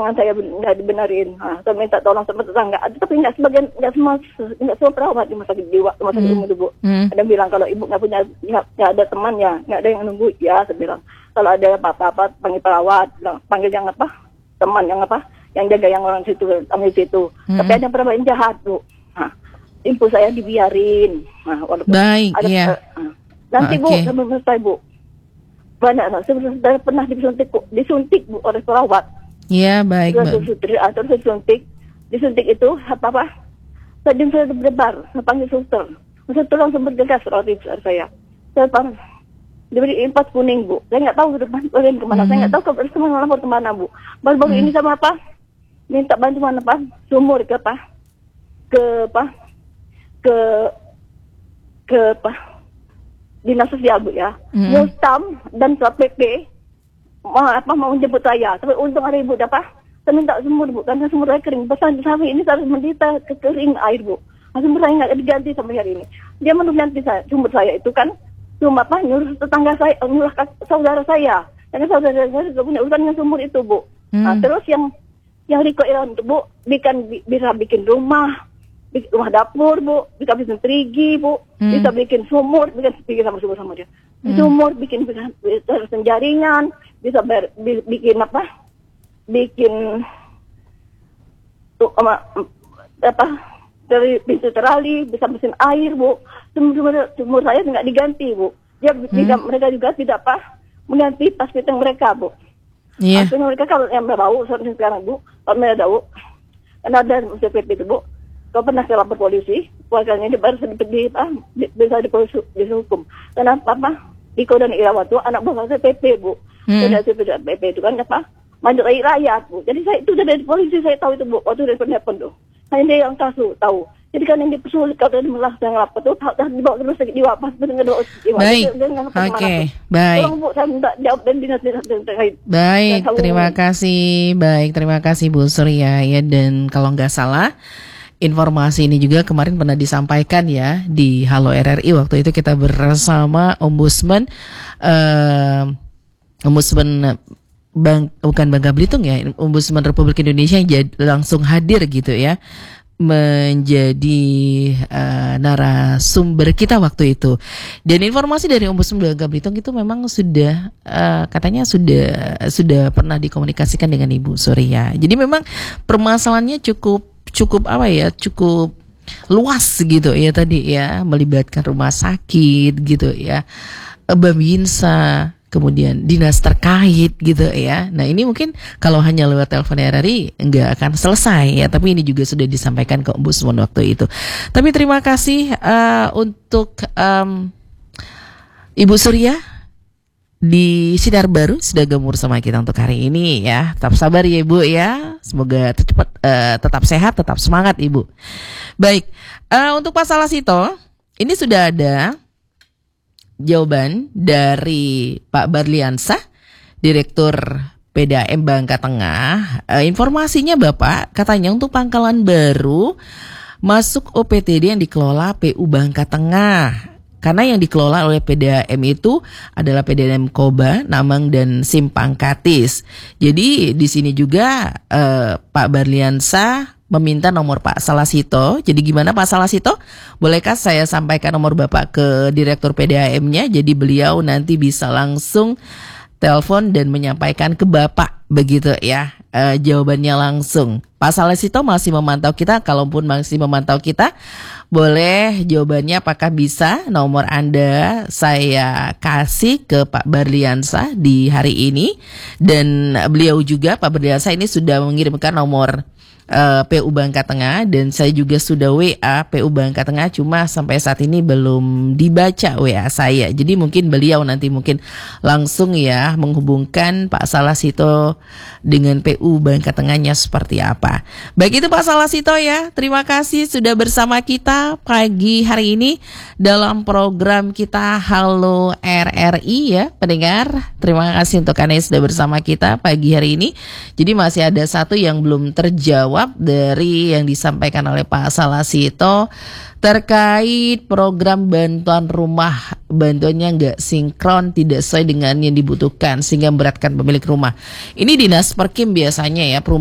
tangan saya nggak dibenerin. Saya minta tolong sama tetangga. Tapi nggak semua perawat di rumah sakit jiwa, rumah sakit umum itu, Bu. Ada yang bilang kalau ibu nggak ada teman ya, nggak ada yang nunggu ya. Saya bilang kalau ada apa-apa panggil perawat, panggil yang apa teman yang jaga yang orang situ, ambil situ. Tapi ada perawat yang jahat, Bu. Info saya dibiarin. Baik, iya. Nanti Bu, sampai selesai Bu. Banyak, saya pernah disuntik Bu oleh perawat. Iya, baik, Terus disuntik itu apa? Saya berdebar, saya panggil suster. Suster langsung bergegas roti saya. Saya diberi empat kuning Bu. Saya nggak tahu ke depan kemana. Saya nggak tahu lapor kemana Bu. Baru-baru ini sama apa? Minta bantuan apa? Sumur ke dinas sosial Bu ya. Mustam dan PP mau jemput saya. Tapi untung ada ibu saya minta sumur Bu, karena sumur saya kering. Sampai ini saya menderita kekering air Bu. Sumur saya nggak diganti sampai hari ini. Dia mau ganti sumur saya itu kan cuma nyuruh tetangga saya, nyuruh saudara saya. Karena saudara saya sudah punya urusan dengan sumur itu Bu. Terus yang Riko Irawan itu Bu bisa bikin rumah dapur Bu, bisa bikin perigi Bu, bisa bikin sumur, bikin sama dia. Sumur, bikin jaringan, bisa bikin dari pintu terali, bisa mesin air Bu. Sumur saya nggak diganti Bu. Mereka juga tidak mengganti pas fitting mereka Bu. Iya. Akhirnya mereka kalau yang bau sekarang Bu, kalau mereka tahu, karena ada CPP itu Bu. Kau pernah ke lapor polisi, warganya dia baru bisa dihukum. Karena Iko dan Irawan itu anak buah CPP Bu. Dan CPP itu kan manjat rakyat Bu. Jadi saya itu dari polisi saya tahu itu Bu. Waktu dari penelpon tuh. Hanya dia yang tahu. Jadi kan yang dipersulit kalau dia melakukan lapor itu harus dibawa terus sakit jiwa pas dengan doa jiwa. Baik. Oke, baik. Tolong Bu, saya minta jawab dan dinas-dinas terkait. Baik, terima kasih. Baik, terima kasih Bu Surya ya. Dan kalau nggak salah, informasi ini juga kemarin pernah disampaikan ya di Halo RRI. Waktu itu kita bersama Ombudsman bukan Bangka Belitung ya, Ombudsman Republik Indonesia yang langsung hadir gitu ya, menjadi narasumber kita waktu itu. Dan informasi dari Ombudsman Bangka Belitung itu memang sudah katanya sudah pernah dikomunikasikan dengan Ibu Surya. Jadi memang permasalahannya cukup luas gitu ya tadi ya, melibatkan rumah sakit gitu ya, Bambinsa, kemudian dinas terkait gitu ya. Nah ini mungkin kalau hanya lewat telepon RRI nggak akan selesai ya, tapi ini juga sudah disampaikan ke Ombudsman waktu itu. Tapi terima kasih untuk Ibu Surya di Sinar Baru sudah gabung sama kita untuk hari ini ya. Tetap sabar ya Ibu ya. Semoga tetap sehat, tetap semangat Ibu. Baik, untuk Pak Salasito ini sudah ada jawaban dari Pak Barliansyah, Direktur PDAM Bangka Tengah. Informasinya Bapak, katanya untuk Pangkalan Baru masuk OPTD yang dikelola PU Bangka Tengah. Karena yang dikelola oleh PDAM itu adalah PDAM Koba, Namang, dan Simpang Katis. Jadi di sini juga Pak Barliansyah meminta nomor Pak Salasito. Jadi gimana Pak Salasito? Bolehkah saya sampaikan nomor Bapak ke Direktur PDAM-nya? Jadi beliau nanti bisa langsung telepon dan menyampaikan ke Bapak begitu ya. Jawabannya langsung. Pak Salasito masih memantau kita. Kalaupun masih memantau kita, boleh jawabannya apakah bisa nomor Anda saya kasih ke Pak Barliansyah di hari ini. Dan beliau juga, Pak Barliansyah ini sudah mengirimkan nomor PU Bangka Tengah, dan saya juga sudah WA PU Bangka Tengah, cuma sampai saat ini belum dibaca WA saya. Jadi mungkin beliau nanti langsung ya menghubungkan Pak Salasito dengan PU Bangka Tengahnya seperti apa. Baik, itu Pak Salasito ya. Terima kasih sudah bersama kita pagi hari ini dalam program kita Halo RRI ya pendengar. Terima kasih untuk Anda yang sudah bersama kita pagi hari ini. Jadi masih ada satu yang belum terjawab dari yang disampaikan oleh Pak Salasito terkait program bantuan rumah. Bantuannya nggak sinkron, tidak sesuai dengan yang dibutuhkan sehingga memberatkan pemilik rumah. Ini Dinas Perkim biasanya ya,